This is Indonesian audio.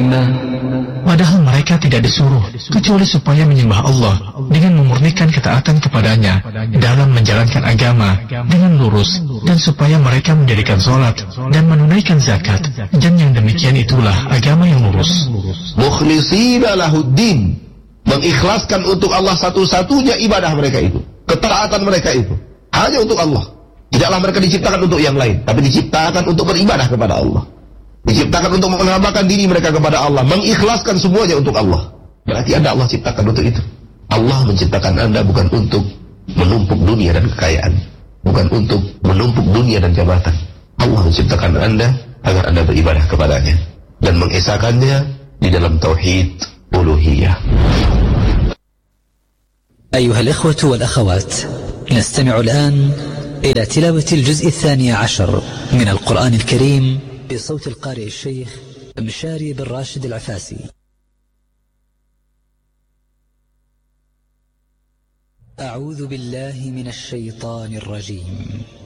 Padahal mereka tidak disuruh kecuali supaya menyembah Allah dengan memurnikan ketaatan kepadanya dalam menjalankan agama dengan lurus, dan supaya mereka mendirikan sholat dan menunaikan zakat, dan yang demikian itulah agama yang lurus. Mukhlishina lahuddin, mengikhlaskan untuk Allah satu-satunya ibadah mereka itu, ketaatan mereka itu hanya untuk Allah. Tidaklah mereka diciptakan untuk yang lain, tapi diciptakan untuk beribadah kepada Allah, diciptakan untuk menghambakan diri mereka kepada Allah, mengikhlaskan semuanya untuk Allah. Berarti Anda Allah ciptakan untuk itu. Allah menciptakan Anda bukan untuk menumpuk dunia dan kekayaan, bukan untuk menumpuk dunia dan jabatan. Allah menciptakan Anda agar Anda beribadah kepadanya dan mengesahkannya di dalam tauhid uluhiyah. أيها الإخوة والأخوات، نستمع الآن إلى تلاوة الجزء 12 من القرآن الكريم بصوت القارئ الشيخ مشاري بن راشد العفاسي. أعوذ بالله من الشيطان الرجيم.